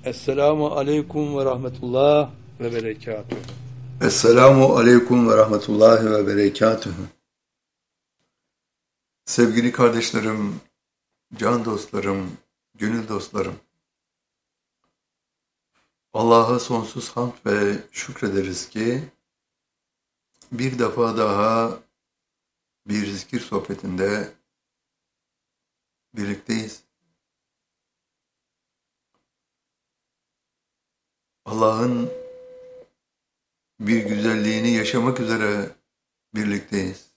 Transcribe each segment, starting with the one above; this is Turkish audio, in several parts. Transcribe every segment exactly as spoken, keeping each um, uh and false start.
Esselamu aleyküm ve rahmetullah ve berekatuhu. Esselamu aleyküm ve rahmetullahi ve berekatuhu. Sevgili kardeşlerim, can dostlarım, gönül dostlarım. Allah'a sonsuz hamd ve şükrederiz ki bir defa daha bir zikir sohbetinde birlikteyiz. Allah'ın bir güzelliğini yaşamak üzere birlikteyiz.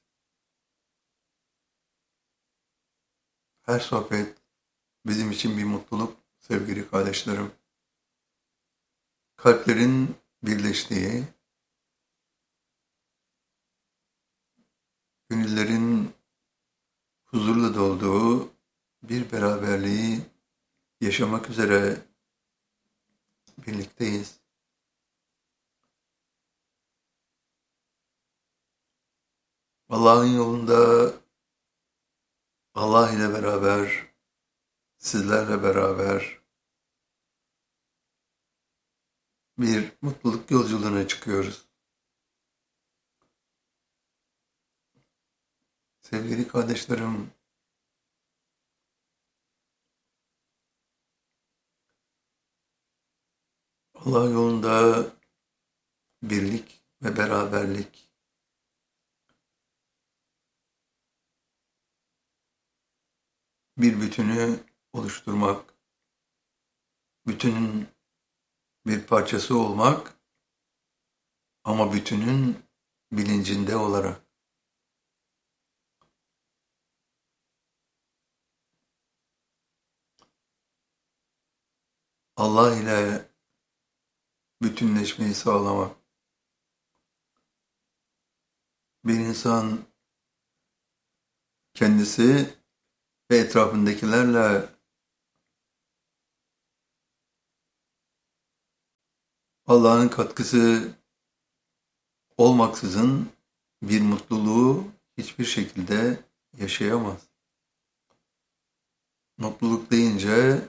Her sohbet bizim için bir mutluluk sevgili kardeşlerim. Kalplerin birleştiği, gönüllerin huzurla dolduğu bir beraberliği yaşamak üzere birlikteyiz. Allah'ın yolunda Allah ile beraber, sizlerle beraber bir mutluluk yolculuğuna çıkıyoruz. Sevgili kardeşlerim, Allah yolunda birlik ve beraberlik, bir bütünü oluşturmak, bütünün bir parçası olmak ama bütünün bilincinde olarak. Allah ile bütünleşmeyi sağlamak. Bir insan kendisi ve etrafındakilerle Allah'ın katkısı olmaksızın bir mutluluğu hiçbir şekilde yaşayamaz. Mutluluk deyince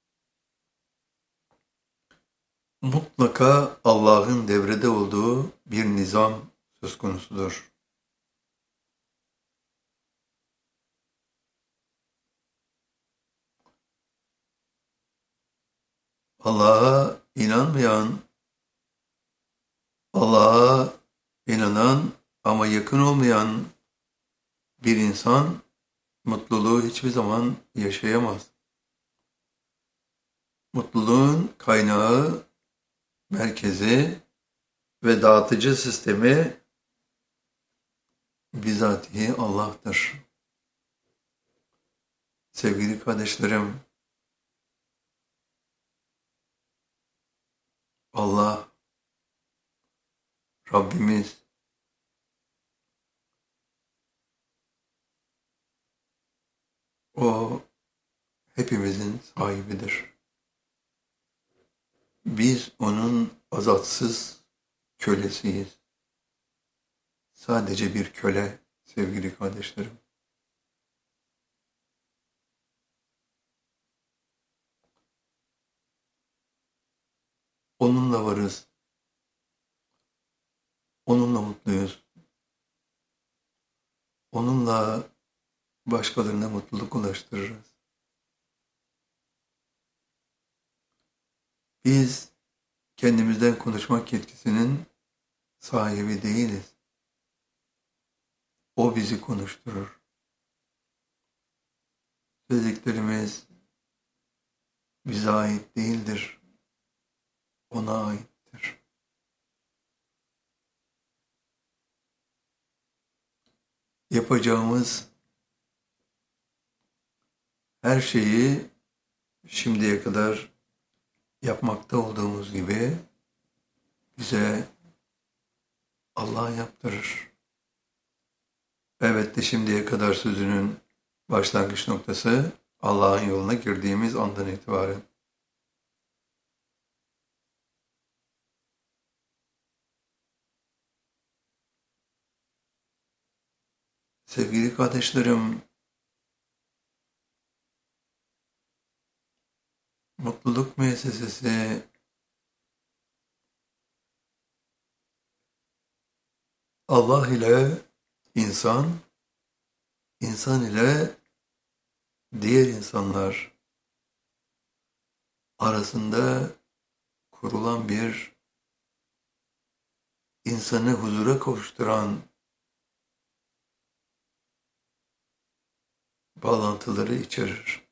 mutlaka Allah'ın devrede olduğu bir nizam söz konusudur. Allah'a inanmayan, Allah'a inanan ama yakın olmayan bir insan mutluluğu hiçbir zaman yaşayamaz. Mutluluğun kaynağı, merkezi ve dağıtıcı sistemi bizatihi Allah'tır. Sevgili kardeşlerim, Allah, Rabbimiz, O hepimizin sahibidir. Biz O'nun azatsız kölesiyiz. Sadece bir köle sevgili kardeşlerim. Onunla varız. Onunla mutluyuz. Onunla başkalarına mutluluk ulaştırırız. Biz kendimizden konuşmak yetkisinin sahibi değiliz. O bizi konuşturur. Söylediklerimiz bize ait değildir. Ona aittir. Yapacağımız her şeyi şimdiye kadar yapmakta olduğumuz gibi bize Allah yaptırır. Elbette şimdiye kadar sözünün başlangıç noktası Allah'ın yoluna girdiğimiz andan itibaren. Sevgili kardeşlerim, Mutluluk Müessesesi Allah ile insan, insan ile diğer insanlar arasında kurulan bir insanı huzura kavuşturan bağlantıları içerir.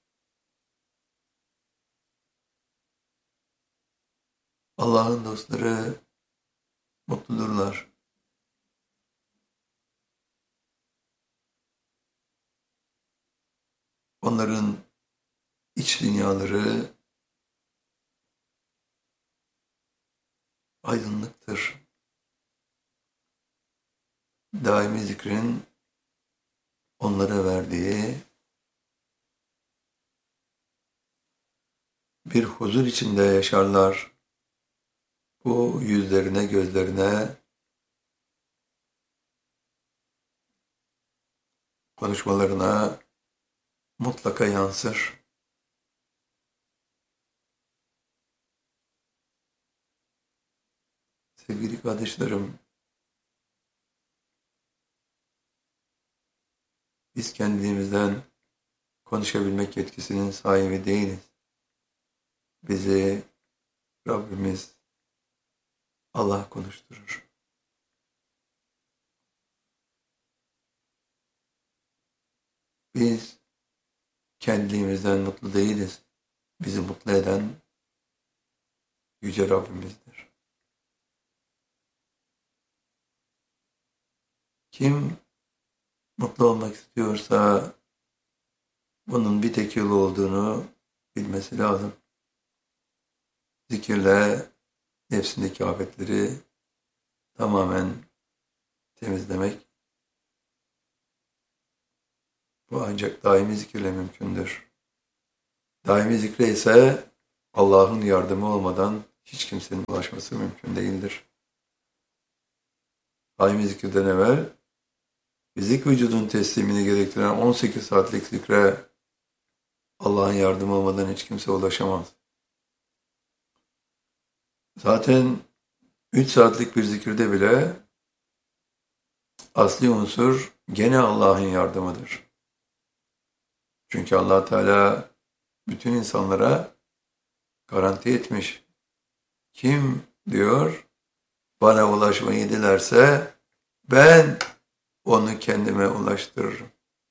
Allah'ın dostları mutludurlar. Onların iç dünyaları aydınlıktır. Daimi zikrin onlara verdiği bir huzur içinde yaşarlar. Bu yüzlerine, gözlerine, konuşmalarına mutlaka yansır. Sevgili kardeşlerim, biz kendimizden konuşabilmek yetkisinin sahibi değiliz. Bizi Rabbimiz Allah konuşturur. Biz kendiliğimizden mutlu değiliz. Bizi mutlu eden Yüce Rabbimizdir. Kim mutlu olmak istiyorsa bunun bir tek yolu olduğunu bilmesi lazım. Zikirle nefsindeki afetleri tamamen temizlemek, bu ancak daimi zikirle mümkündür. Daimi zikre ise Allah'ın yardımı olmadan hiç kimsenin ulaşması mümkün değildir. Daimi zikirden evvel fizik vücudun teslimini gerektiren on sekiz saatlik zikre Allah'ın yardımı olmadan hiç kimse ulaşamaz. Zaten üç saatlik bir zikirde bile asli unsur gene Allah'ın yardımıdır. Çünkü Allah Teala bütün insanlara garanti etmiş. Kim diyor bana ulaşmayı dilerse ben onu kendime ulaştırırım.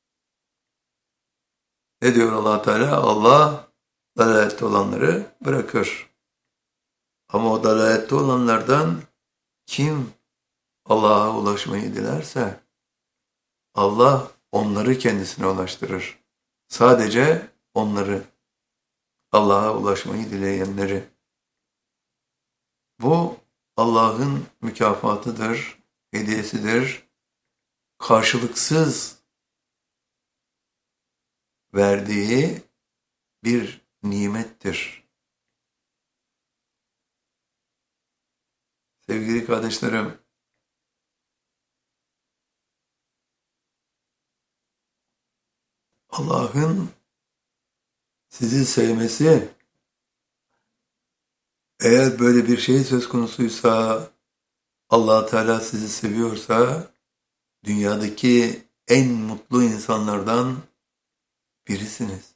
Ne diyor Allah Teala? Allah dalalette olanları bırakır. Ama o dalalette olanlardan kim Allah'a ulaşmayı dilerse Allah onları kendisine ulaştırır. Sadece onları, Allah'a ulaşmayı dileyenleri. Bu Allah'ın mükafatıdır, hediyesidir. Karşılıksız verdiği bir nimettir. Sevgili kardeşlerim, Allah'ın sizi sevmesi, eğer böyle bir şey söz konusuysa, Allah Teala sizi seviyorsa, dünyadaki en mutlu insanlardan birisiniz.